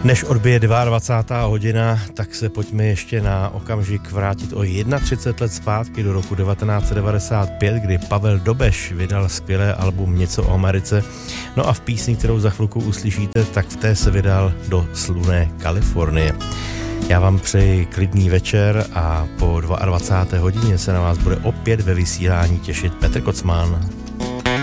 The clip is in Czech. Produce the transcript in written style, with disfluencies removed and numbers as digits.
Než odbije 22. hodina, tak se pojďme ještě na okamžik vrátit o 31 let zpátky do roku 1995, kdy Pavel Dobeš vydal skvělé album Něco o Americe. No a v písni, kterou za chvilku uslyšíte, tak v té se vydal do slunné Kalifornie. Já vám přeji klidný večer a po 22. hodině se na vás bude opět ve vysílání těšit Petr Kocman.